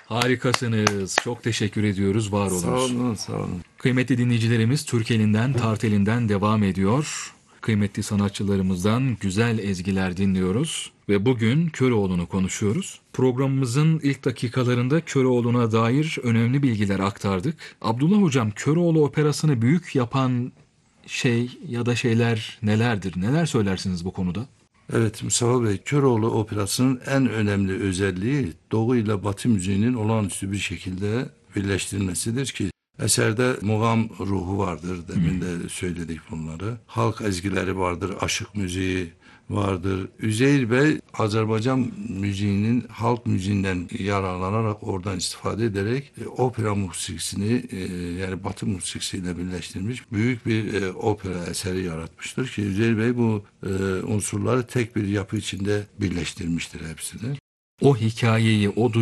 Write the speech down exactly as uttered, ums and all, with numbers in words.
Harikasınız. Çok teşekkür ediyoruz. Var Sağ olunuz. olun, sağ olun. Kıymetli dinleyicilerimiz, Türk elinden, Tart elinden devam ediyor. Kıymetli sanatçılarımızdan güzel ezgiler dinliyoruz. Ve bugün Köroğlu'nu konuşuyoruz. Programımızın ilk dakikalarında Köroğlu'na dair önemli bilgiler aktardık. Abdullah Hocam, Köroğlu operasını büyük yapan şey ya da şeyler nelerdir? Neler söylersiniz bu konuda? Evet Mustafa Bey, Köroğlu Operası'nın en önemli özelliği Doğu ile Batı müziğinin olağanüstü bir şekilde birleştirilmesidir ki eserde mugam ruhu vardır. Demin de söyledik bunları. Halk ezgileri vardır, aşık müziği vardır. Üzeyir Bey Azerbaycan müziğinin halk müziğinden yararlanarak oradan istifade ederek e, opera musikisini e, yani Batı musikisiyle birleştirmiş büyük bir e, opera eseri yaratmıştır ki Üzeyir Bey bu e, unsurları tek bir yapı içinde birleştirmiştir hepsini. O hikayeyi, o